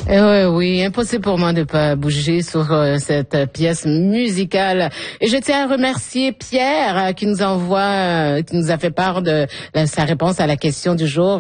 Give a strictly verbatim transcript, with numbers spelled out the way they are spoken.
Eh oui, oui, impossible pour moi de pas bouger sur euh, cette pièce musicale. Et je tiens à remercier Pierre euh, qui nous envoie, euh, qui nous a fait part de, de sa réponse à la question du jour.